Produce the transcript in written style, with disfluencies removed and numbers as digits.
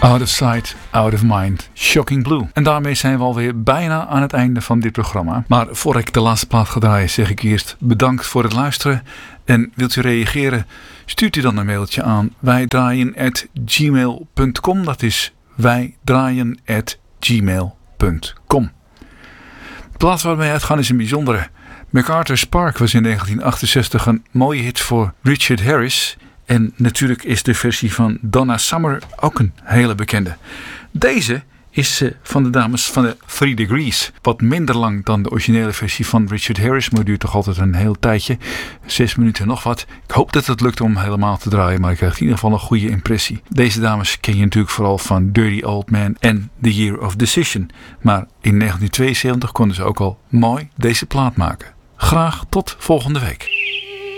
Out of Sight, Out of Mind, Shocking Blue. En daarmee zijn we alweer bijna aan het einde van dit programma. Maar voor ik de laatste plaat ga draaien, zeg ik eerst bedankt voor het luisteren. En wilt u reageren, stuurt u dan een mailtje aan wijdraaien@gmail.com. Dat is wijdraaien@gmail.com. De plaat waar wij uitgaan is een bijzondere. MacArthur's Park was in 1968 een mooie hit voor Richard Harris. En natuurlijk is de versie van Donna Summer ook een hele bekende. Deze is van de dames van de 3 Degrees. Wat minder lang dan de originele versie van Richard Harris, maar duurt toch altijd een heel tijdje. 6 minuten nog wat. Ik hoop dat het lukt om helemaal te draaien, maar ik krijg in ieder geval een goede impressie. Deze dames ken je natuurlijk vooral van Dirty Old Man en The Year of Decision. Maar in 1972 konden ze ook al mooi deze plaat maken. Graag tot volgende week.